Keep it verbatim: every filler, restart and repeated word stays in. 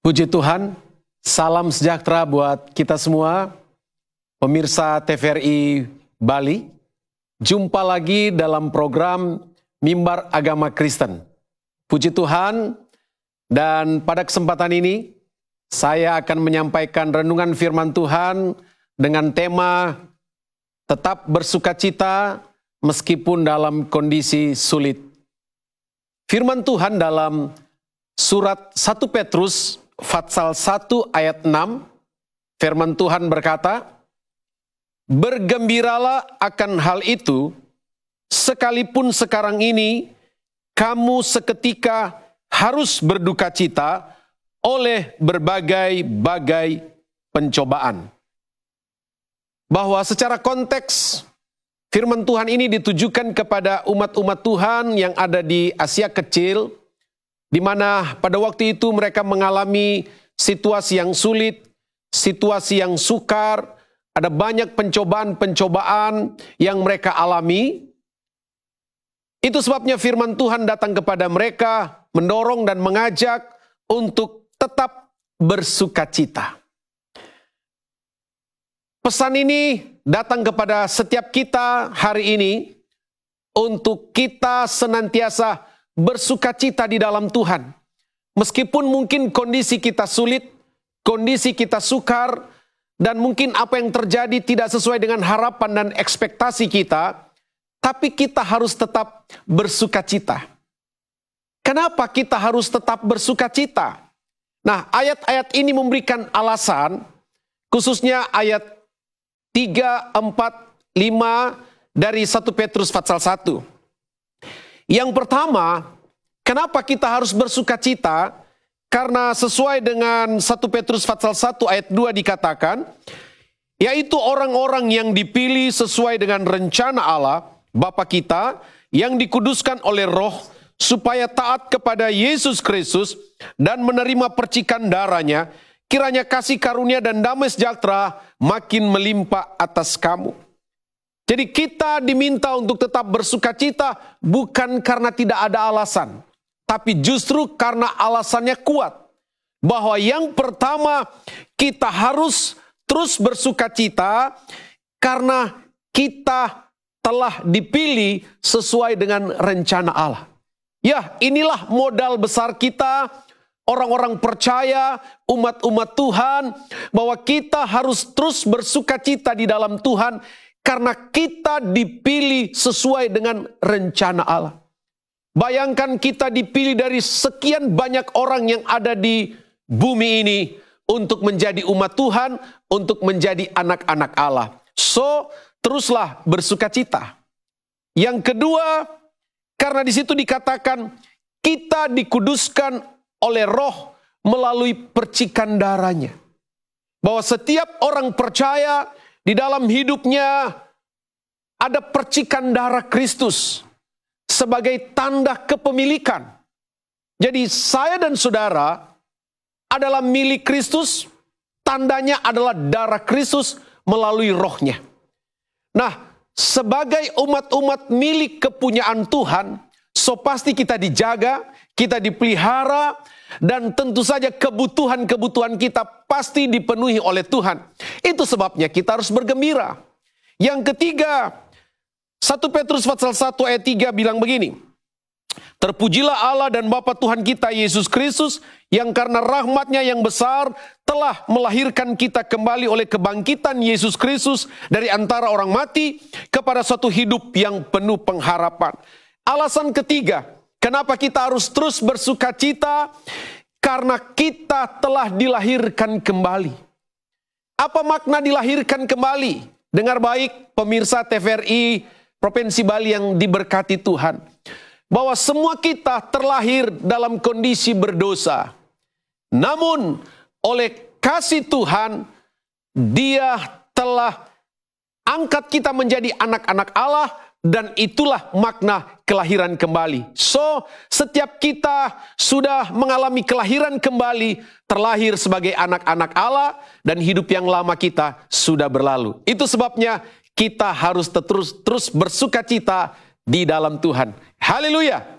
Puji Tuhan, salam sejahtera buat kita semua, pemirsa T V R I Bali. Jumpa lagi dalam program Mimbar Agama Kristen. Puji Tuhan, dan pada kesempatan ini saya akan menyampaikan renungan firman Tuhan dengan tema tetap bersukacita meskipun dalam kondisi sulit. Firman Tuhan dalam surat satu Petrus Pasal satu ayat enam, firman Tuhan berkata, "Bergembiralah akan hal itu, sekalipun sekarang ini kamu seketika harus berduka cita oleh berbagai-bagai pencobaan." Bahwa secara konteks firman Tuhan ini ditujukan kepada umat-umat Tuhan yang ada di Asia Kecil, di mana pada waktu itu mereka mengalami situasi yang sulit, situasi yang sukar, ada banyak pencobaan-pencobaan yang mereka alami. Itu sebabnya firman Tuhan datang kepada mereka, mendorong dan mengajak untuk tetap bersukacita. Pesan ini datang kepada setiap kita hari ini untuk kita senantiasa bersukacita di dalam Tuhan. Meskipun mungkin kondisi kita sulit, kondisi kita sukar, dan mungkin apa yang terjadi tidak sesuai dengan harapan dan ekspektasi kita, tapi kita harus tetap bersukacita. Kenapa kita harus tetap bersukacita? Nah, ayat-ayat ini memberikan alasan, khususnya ayat tiga, empat, lima dari satu Petrus pasal satu. Yang pertama, kenapa kita harus bersukacita? Karena sesuai dengan satu Petrus pasal satu ayat dua dikatakan, yaitu orang-orang yang dipilih sesuai dengan rencana Allah, Bapa kita, yang dikuduskan oleh Roh, supaya taat kepada Yesus Kristus dan menerima percikan darahnya, kiranya kasih karunia dan damai sejahtera makin melimpah atas kamu. Jadi kita diminta untuk tetap bersukacita bukan karena tidak ada alasan, tapi justru karena alasannya kuat. Bahwa yang pertama, kita harus terus bersukacita karena kita telah dipilih sesuai dengan rencana Allah. Ya, inilah modal besar kita, orang-orang percaya, umat-umat Tuhan, bahwa kita harus terus bersukacita di dalam Tuhan, karena kita dipilih sesuai dengan rencana Allah. Bayangkan kita dipilih dari sekian banyak orang yang ada di bumi ini untuk menjadi umat Tuhan, untuk menjadi anak-anak Allah. So, teruslah bersukacita. Yang kedua, karena di situ dikatakan kita dikuduskan oleh Roh melalui percikan darahnya. Bahwa setiap orang percaya di dalam hidupnya ada percikan darah Kristus sebagai tanda kepemilikan. Jadi saya dan saudara adalah milik Kristus, tandanya adalah darah Kristus melalui Rohnya. Nah, sebagai umat-umat milik kepunyaan Tuhan, so pasti kita dijaga, kita dipelihara, dan tentu saja kebutuhan-kebutuhan kita pasti dipenuhi oleh Tuhan. Itu sebabnya kita harus bergembira. Yang ketiga, satu Petrus pasal satu ayat tiga bilang begini, "Terpujilah Allah dan Bapa Tuhan kita Yesus Kristus, yang karena rahmat-Nya yang besar telah melahirkan kita kembali oleh kebangkitan Yesus Kristus dari antara orang mati kepada suatu hidup yang penuh pengharapan." Alasan ketiga, kenapa kita harus terus bersukacita? Karena kita telah dilahirkan kembali. Apa makna dilahirkan kembali? Dengar baik pemirsa T V R I Provinsi Bali yang diberkati Tuhan. Bahwa semua kita terlahir dalam kondisi berdosa. Namun oleh kasih Tuhan, Dia telah angkat kita menjadi anak-anak Allah, dan itulah makna kelahiran kembali. So, setiap kita sudah mengalami kelahiran kembali, terlahir sebagai anak-anak Allah, dan hidup yang lama kita sudah berlalu. Itu sebabnya kita harus terus terus bersukacita di dalam Tuhan. Haleluya!